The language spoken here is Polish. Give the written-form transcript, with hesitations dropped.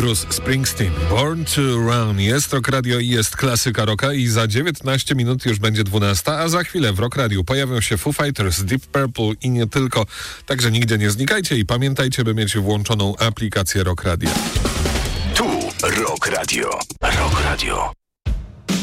Bruce Springsteen, Born to Run. Jest Rock Radio i jest klasyka rocka i za 19 minut już będzie 12, a za chwilę w Rock Radio pojawią się Foo Fighters, Deep Purple i nie tylko. Także nigdzie nie znikajcie i pamiętajcie, by mieć włączoną aplikację Rock Radio. Tu Rock Radio. Rock Radio.